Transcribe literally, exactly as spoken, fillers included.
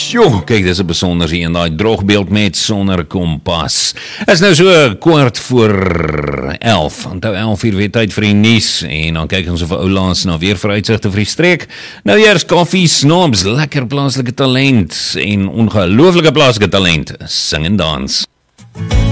Sjoe, kyk, dis 'n besonders een, daai droogbeeld met sonder kompas. Is nou so kwart voor elf. Onthou elf uur weer tyd vir die nuus en dan kyk ons of oulaas na weer vooruitsigte vir die streek. Nou eers koffie snobs, lekker plaaslike talent en ongelooflike plaaslike talent, sing en dans.